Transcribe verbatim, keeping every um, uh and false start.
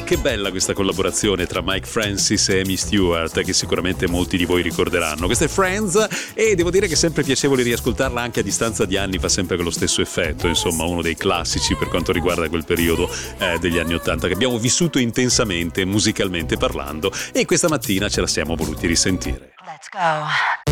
Che bella questa collaborazione tra Mike Francis e Amy Stewart, che sicuramente molti di voi ricorderanno. Questa è Friends e devo dire che è sempre piacevole riascoltarla anche a distanza di anni, fa sempre quello stesso effetto, insomma uno dei classici per quanto riguarda quel periodo eh, degli anni Ottanta che abbiamo vissuto intensamente musicalmente parlando, e questa mattina ce la siamo voluti risentire. Let's go.